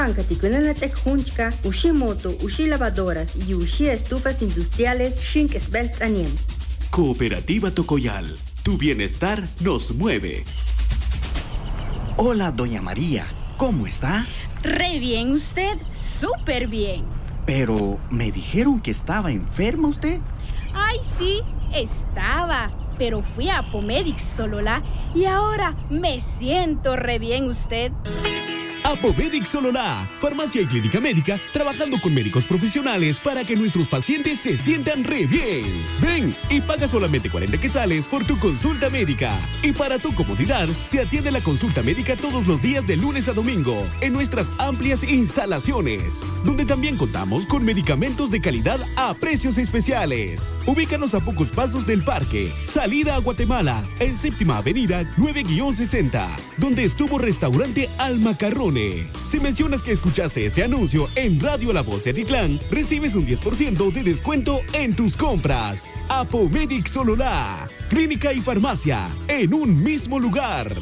Ancaticunanatek Junchka, Ushimoto, Ushi lavadoras y Ushi estufas industriales Shink Svelts Aniem. Cooperativa Tocoyal, tu bienestar nos mueve. Hola, doña María, ¿cómo está? Re bien, usted, súper bien. Pero me dijeron que estaba enferma usted. Ay, sí, estaba, pero fui a Apomedics Sololá y ahora me siento re bien usted. Apomedics Sololá, farmacia y clínica médica, trabajando con médicos profesionales para que nuestros pacientes se sientan re bien. Ven y paga solamente 40 quetzales por tu consulta médica. Y para tu comodidad, se atiende la consulta médica todos los días de lunes a domingo en nuestras amplias instalaciones, donde también contamos con medicamentos de calidad a precios especiales. Ubícanos a pocos pasos del parque, salida a Guatemala, en Séptima Avenida 9-60, donde estuvo restaurante Al Macarrón. Si mencionas que escuchaste este anuncio en Radio La Voz de Atitlán, recibes un 10% de descuento en tus compras. Apomedics Sololá, clínica y farmacia en un mismo lugar.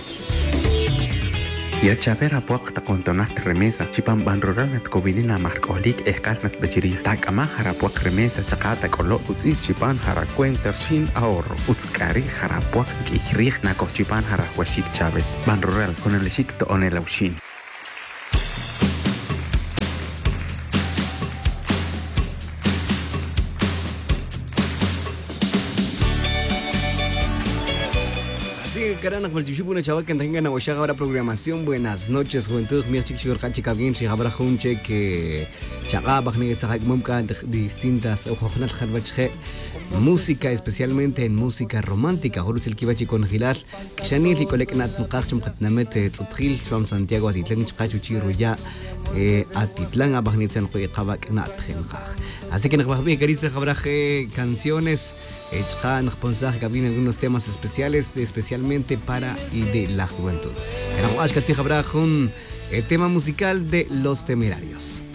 Ya chavera puak ta kontonat remesa chipan banroranat kobilina markolik eskalnat bechiri tak amahara puak remesa chakata kolo utsi chipan hara cuenter shin ahorro utskari hara puak kihrih na chipan hara washik chave banroral con el shik to onel aushin. Caranas, Maltichipuna, chaval, que tengan a ahora programación. Buenas noches, juventud. Mi chico, Shigor Hachika, bien, si habrá un cheque, chagab, Bagnetzahak Mumka, distintas, ojojonat, Harbache, música, especialmente en música romántica. Horutzil Kibachi con Gilal, Kishanil y Koleknat Mukachum Hatnamet, Tzutril, Swam Santiago, Atitlan, Chachuchi, Ruya, Atitlán, Abagnetzan, Kabak, Nat, así que nos va a ver, Carissa, habrá canciones. Nos ponsas que vienen algunos temas especiales, especialmente para y de la juventud. Habrá un tema musical de Los Temerarios.